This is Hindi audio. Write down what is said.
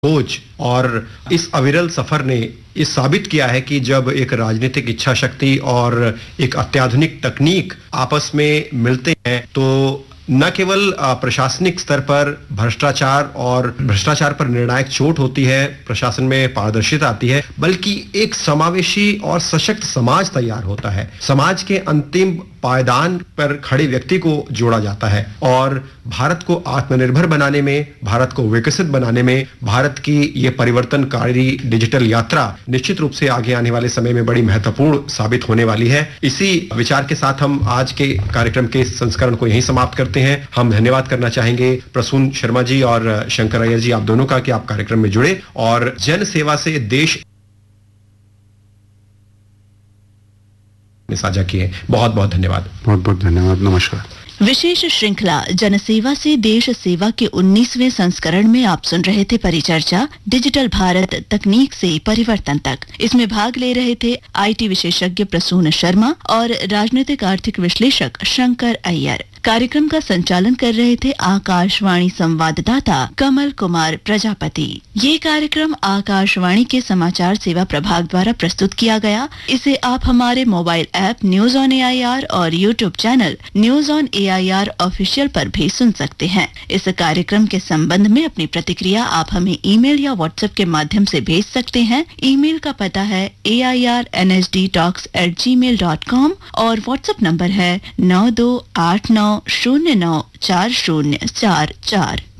खोज और इस अविरल सफर ने ये साबित किया है कि जब एक राजनीतिक इच्छा शक्ति और एक अत्याधुनिक तकनीक आपस में मिलते हैं तो न केवल प्रशासनिक स्तर पर भ्रष्टाचार पर निर्णायक चोट होती है, प्रशासन में पारदर्शिता आती है, बल्कि एक समावेशी और सशक्त समाज तैयार होता है। समाज के अंतिम पायदान पर खड़े व्यक्ति को जोड़ा जाता है और भारत को आत्मनिर्भर बनाने में, भारत को विकसित बनाने में भारत की ये परिवर्तनकारी डिजिटल यात्रा निश्चित रूप से आगे आने वाले समय में बड़ी महत्वपूर्ण साबित होने वाली है। इसी विचार के साथ हम आज के कार्यक्रम के संस्करण को यहीं समाप्त करते हैं। हम धन्यवाद करना चाहेंगे प्रसून शर्मा जी और शंकर अय्यर जी, आप दोनों का, कि आप कार्यक्रम में जुड़े और जन सेवा से देश साझा किए। बहुत बहुत धन्यवाद। बहुत बहुत धन्यवाद। नमस्कार। विशेष श्रृंखला जनसेवा से देश सेवा के 19वें संस्करण में आप सुन रहे थे परिचर्चा डिजिटल भारत तकनीक से परिवर्तन तक। इसमें भाग ले रहे थे आईटी विशेषज्ञ प्रसून शर्मा और राजनीतिक आर्थिक विश्लेषक शंकर अय्यर। कार्यक्रम का संचालन कर रहे थे आकाशवाणी संवाददाता कमल कुमार प्रजापति। ये कार्यक्रम आकाशवाणी के समाचार सेवा प्रभाग द्वारा प्रस्तुत किया गया। इसे आप हमारे mobile app news on AIR और YouTube channel news on AIR official पर भी सुन सकते हैं। इस कार्यक्रम के संबंध में अपनी प्रतिक्रिया आप हमें ईमेल या व्हाट्सएप के माध्यम से भेज सकते हैं। ईमेल का पता है airnsdtalks@gmail.com और व्हाट्सएप नंबर है 9289094044।